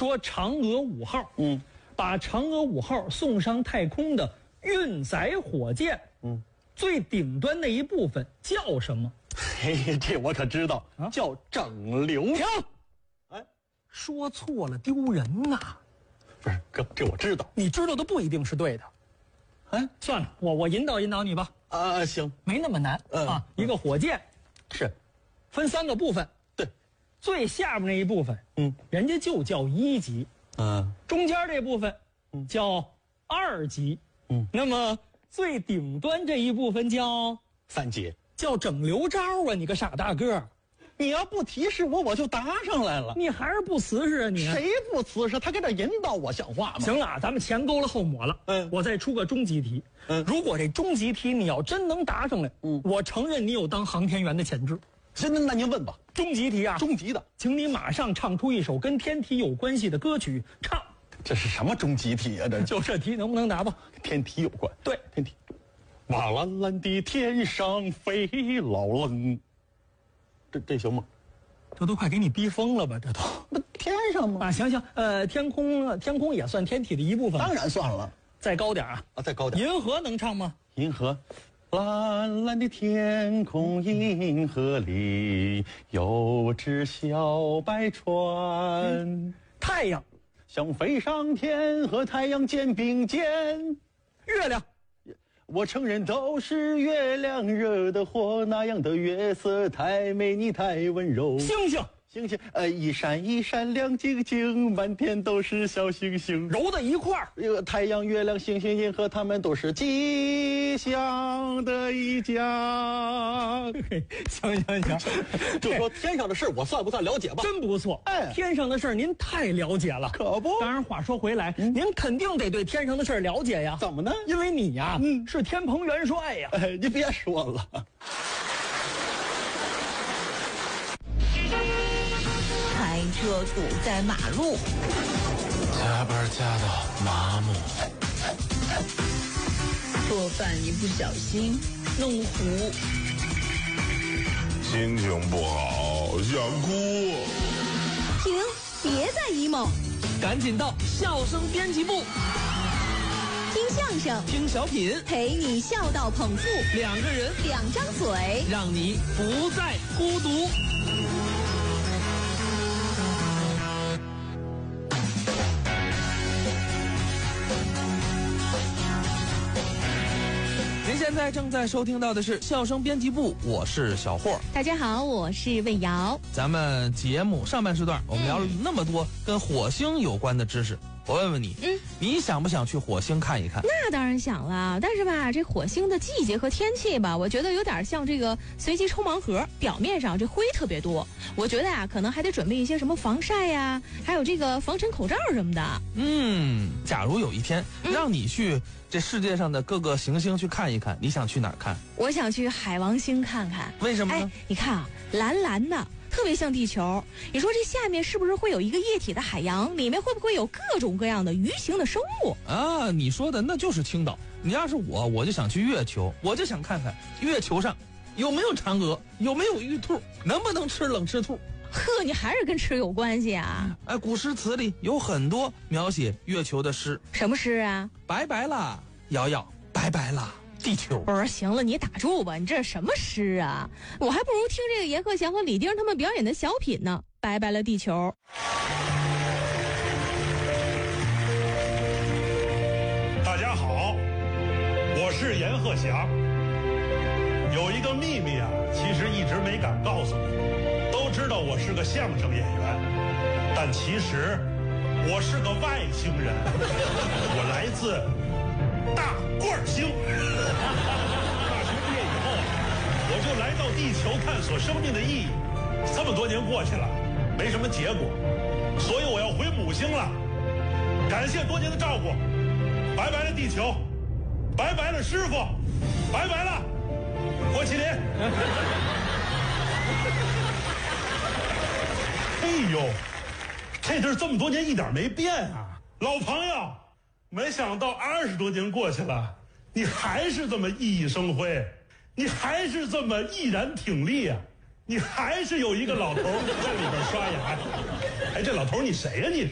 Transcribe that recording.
说嫦娥5号，把嫦娥5号送上太空的运载火箭，最顶端那一部分叫什么？ 嘿，这我可知道，叫整流。 停！哎，说错了丢人呐！ 不是哥，这我知道。 你知道的不一定是对的。算了，我引导引导你吧。 行， 没那么难一个火箭是分3个部分， 对， 最下面那一部分，人家就叫1级，中间这部分，叫2级，那么最顶端这一部分叫 3级， 叫整流罩啊！你个傻大个儿， 你要不提示我就答上来了。 你还是不瓷实啊你！ 谁不瓷实？他跟这引导我像话吗？ 行了，咱们前勾了后抹了。我再出个终极题。如果这终极题你要真能答上来，我承认你有当航天员的潜质。 行，那您问吧。 终极题啊， 终极的， 请你马上唱出一首跟天体有关系的歌曲，唱。 这是什么终极题啊？ 就这题能不能答吧？ 天体有关。 对， 天体。瓦蓝蓝的天上飞老冷，这行吗？ 这都快给你逼疯了吧？这都不天上吗？ 行，天空也算天体的一部分。 当然算了。 再高点啊！ 再高点。 银河能唱吗？ 银河，蓝蓝的天空，银河里有只小白船。 太阳， 想飞上天，和太阳肩并肩。 月亮。 我承认都是月亮惹的祸，那样的月色太美，你太温柔。 星星， 一闪一闪亮晶晶，满天都是小星星， 揉在一块儿。 太阳、月亮、星星、银河，他们都是吉祥的一家。 行， 就说天上的事我算不算了解吧？ 真不错。天上的事您太了解了， 可不。 当然，话说回来，您肯定得对天上的事了解呀。 怎么呢？ 因为你呀，是天蓬元帅呀。 你别说了。 开车堵在马路， 加班加到麻木， 做饭一不小心弄糊， 心情不好想哭。 停，别再 emo， 赶紧到笑声编辑部， 听相声， 听小品， 陪你笑到捧腹 ，2个人 2张嘴， 让你不再孤独。 您现在正在收听到的是笑声编辑部，我是小霍。 大家好，我是魏瑶。 咱们节目上半时段我们聊了那么多跟火星有关的知识，我问问你，你想不想去火星看一看？ 那当然想了，但是吧，这火星的季节和天气吧，我觉得有点像这个随机抽盲盒，表面上这灰特别多，我觉得呀，可能还得准备一些什么防晒呀，还有这个防尘口罩什么的。 假如有一天让你去这世界上的各个行星去看一看，你想去哪儿看？ 我想去海王星看看。 为什么呢？ 你看啊，蓝蓝的，特别像地球。你说这下面是不是会有一个液体的海洋？里面会不会有各种各样的鱼形的生物啊？你说的那就是青岛。你要是我就想去月球，我就想看看月球上有没有嫦娥，有没有玉兔，能不能吃冷吃兔。 呵，你还是跟吃有关系啊？ 古诗词里有很多描写月球的诗。 什么诗啊？ 拜拜啦，瑶瑶，拜拜啦，地球。 不是，行了，你打住吧，你这是什么诗啊？我还不如听这个阎鹤祥和李丁他们表演的小品呢。拜拜了，地球。 大家好，我是阎鹤祥。有一个秘密啊，其实一直没敢告诉你。都知道我是个相声演员，但其实我是个外星人，我来自大罐星。大学毕业以后，我就来到地球探索生命的意义。这么多年过去了，没什么结果，所以我要回母星了。感谢多年的照顾，拜拜了地球，拜拜了师傅，拜拜了郭麒麟。哎呦，这地儿这么多年一点没变啊，老朋友，没想到20多年过去了，你还是这么熠熠生辉，你还是这么毅然挺立啊，你还是有一个老头在里边刷牙。哎，这老头你谁呀你？